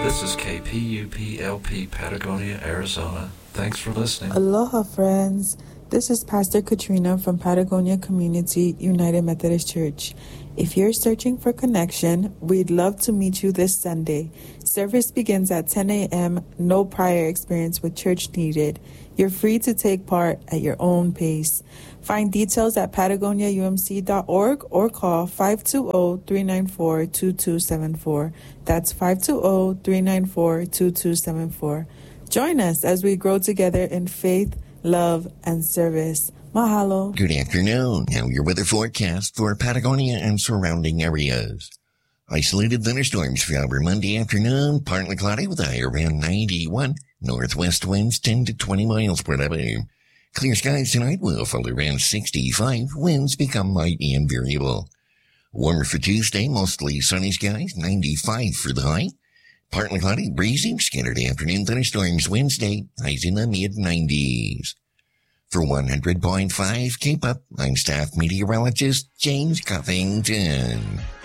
This is KPUPLP Patagonia, Arizona. Thanks for listening. Aloha, friends. This is Pastor Katrina from Patagonia Community United Methodist Church. If you're searching for connection, we'd love to meet you this Sunday. Service begins at 10 a.m., no prior experience with church needed. You're free to take part at your own pace. Find details at patagoniaumc.org or call 520-394-2274. That's 520-394-2274. Join us as we grow together in faith, love, and service. Mahalo. Good afternoon. Now your weather forecast for Patagonia and surrounding areas. Isolated thunderstorms for our Monday afternoon, partly cloudy with a high around 91. Northwest winds 10 to 20 miles per hour. Clear skies tonight will fall around 65. Winds become light and variable. Warmer for Tuesday, mostly sunny skies, 95 for the high. Partly cloudy, breezy, scattered afternoon thunderstorms Wednesday, highs in the mid-90s. For 100.5 Cape Up, I'm staff meteorologist James Cuffington.